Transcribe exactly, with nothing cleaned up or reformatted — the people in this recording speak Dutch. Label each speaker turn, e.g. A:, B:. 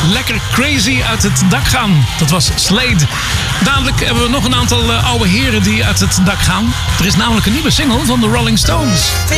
A: lekker crazy uit het dak gaan. Dat was Slade. Dadelijk hebben we nog een aantal uh, oude heren die uit het dak gaan. Er is namelijk een nieuwe single van de Rolling Stones.